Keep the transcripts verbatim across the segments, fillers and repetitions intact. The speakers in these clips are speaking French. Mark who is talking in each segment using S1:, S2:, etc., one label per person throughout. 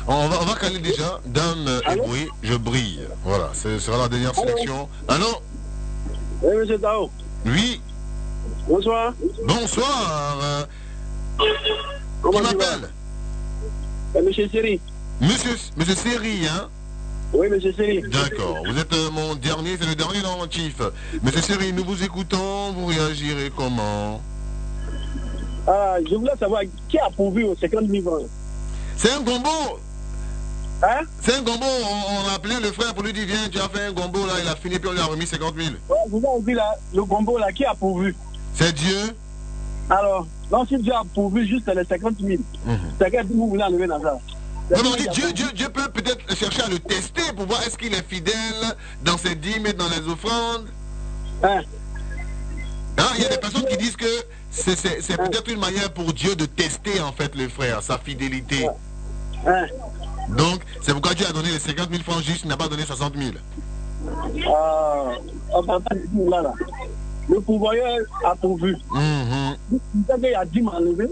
S1: On va, on va caler déjà. Dame et bruit, je brille. Voilà, ce sera la dernière sélection. Allô?
S2: Oui, monsieur Tao.
S1: Oui.
S2: Bonsoir.
S1: Bonsoir. Euh,
S2: Comment
S1: qui
S2: tu
S1: m'appelle?
S2: vas? Monsieur Seri.
S1: Monsieur, monsieur Seri, hein?
S2: Oui, monsieur Seri.
S1: D'accord. Vous êtes euh, mon dernier, c'est le dernier dans mon chief. Monsieur Seri, nous vous écoutons. Vous réagirez comment?
S2: Ah, je voulais savoir qui a pourvu aux cinquante mille francs.
S1: C'est un gombo.
S2: Hein?
S1: C'est un gombo. On, on a appelé le frère pour lui dire viens, tu as fait un gombo là. Il a fini puis on lui a remis cinquante mille.
S2: Ouais, vous avez dit là, le combo là, qui a pourvu?
S1: C'est Dieu.
S2: Alors, non, si Dieu a pourvu juste les cinquante mille,
S1: Mhm.
S2: c'est qu'est-ce que vous voulez enlever dans ça?
S1: Non, mais on dit Dieu, Dieu, Dieu peut peut-être chercher à le tester pour voir est-ce qu'il est fidèle dans ses dîmes et dans les offrandes.
S2: Hein?
S1: Hein, il y a des personnes qui disent que c'est c'est- c'est peut-être une manière pour Dieu de tester en fait le frère, sa fidélité.
S2: Hein?
S1: Donc, c'est pourquoi Dieu a donné les cinquante mille francs juste, il n'a pas donné soixante mille.
S2: Ah, on va pas dire là, là. Le pourvoyeur a pourvu.
S1: Mhm.
S2: Vous savez qu'il y a dix m'enlever.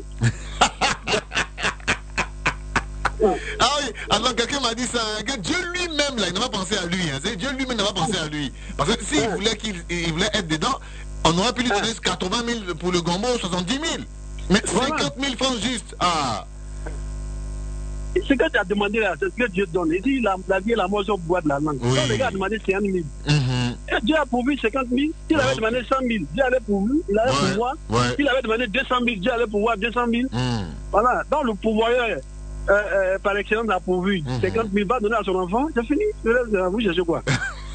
S1: Ah oui, alors quelqu'un m'a dit ça, hein, que Dieu lui-même, là, il n'a pas pensé à lui. Hein, c'est Dieu lui-même n'a pas pensé à lui. Parce que s'il voulait qu'il il voulait être dedans, on aurait pu lui donner quatre-vingt mille pour le gombo, soixante-dix mille. Mais cinquante mille francs juste. Ah.
S2: Ce que tu as demandé là, c'est ce que Dieu donne. Il dit la, la vie et la mort sont bois de la langue.
S1: Oui.
S2: Donc, le gars a demandé cinquante mille.
S1: Mhm.
S2: Et Dieu a pourvu cinquante mille. S'il avait
S1: Ouais.
S2: demandé cent mille, Dieu allait pourvu. Il allait
S1: Ouais.
S2: pouvoir.
S1: Ouais.
S2: S'il avait demandé deux cent mille, Dieu allait pouvoir deux cent mille.
S1: Mhm.
S2: Voilà. Donc le pourvoyeur, euh, euh, par excellence, a pourvu
S1: Mhm.
S2: cinquante mille, va donner à son enfant. C'est fini. Le reste, euh, vous cherchez quoi?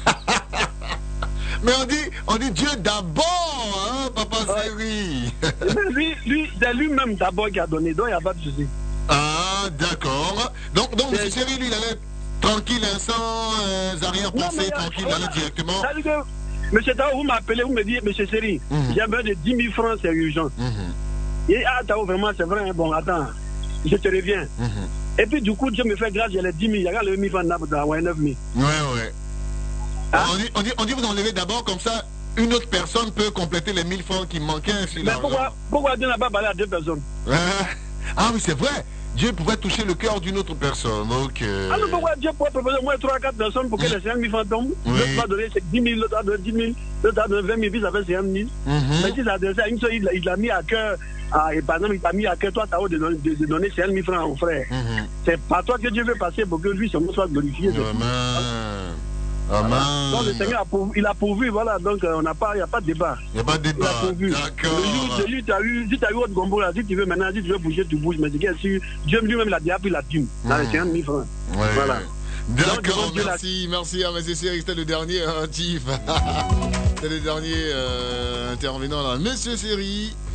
S1: Mais on dit, on dit Dieu d'abord, hein, Papa
S2: Ouais.
S1: Seri.
S2: Mais lui, lui, c'est lui-même d'abord qui a donné. Donc il n'y a pas de souci.
S1: Ah, d'accord. Donc, donc
S2: Mais-
S1: M. Seri, lui, il allait tranquille, hein, sans euh,
S2: Non, mais,
S1: arrière-pensée,
S2: euh,
S1: tranquille,
S2: voilà.
S1: aller directement.
S2: C'est-à-dire que, monsieur Tao, vous m'appelez, vous me dites, monsieur Seri,
S1: Mhm.
S2: j'ai besoin de dix mille francs, c'est urgent.
S1: Mhm.
S2: Et ah, Tao, vraiment, c'est vrai, hein, bon, attends, je te reviens.
S1: Mhm.
S2: Et puis, du coup, Dieu me fait grâce, j'ai les dix mille, il y a le mille francs dans ouais, neuf mille.
S1: Ouais, ouais.
S2: Hein?
S1: On, dit, on, dit, on dit vous enlevez d'abord, comme ça, une autre personne peut compléter les mille francs qui manquaient sur
S2: Mais
S1: l'argent.
S2: pourquoi, pourquoi Dieu n'a pas parlé à deux personnes?
S1: Ouais. Ah oui, c'est vrai. Dieu pouvait toucher le cœur d'une autre personne. Donc, euh,
S2: Ah non, pourquoi Dieu pourrait proposer au moins trois à quatre personnes pour que les cinq mille francs tombent?
S1: Oui.
S2: L'autre va donner dix mille, l'autre va donner dix mille, l'autre va donner vingt mille, puis ça fait cinquante mille.
S1: mhm.
S2: Mais si ça donne ça, une seule, il l'a- il l'a mis à cœur, ah, et par exemple, il t'a mis à cœur, toi, Tao, de, donner- de, de donner cinq mille francs au frère.
S1: Mhm.
S2: C'est par toi que Dieu veut passer pour que lui, son nom soit glorifié. c'est tout.
S1: Amen.
S2: Voilà.
S1: Amen.
S2: Donc le Seigneur a pourvu, il a pourvu, voilà, donc euh, on n'a pas, il n'y a pas de débat.
S1: Il n'y a pas de
S2: Il a
S1: débat.
S2: pourvu.
S1: D'accord.
S2: Le jour, le jour, tu as eu, si tu as eu autre gombo là, si tu veux maintenant, si tu veux bouger, tu bouges, mais c'est que si Dieu lui-même l'a déjà pris la dîme, dans les
S1: Mhm.
S2: cinquante mille francs.
S1: Ouais.
S2: Voilà.
S1: D'accord,
S2: Donc, Dieu l'a-
S1: merci, merci à M. Seri, c'était le dernier hein, Chief. C'était le dernier euh, intervenant là. Monsieur Seri.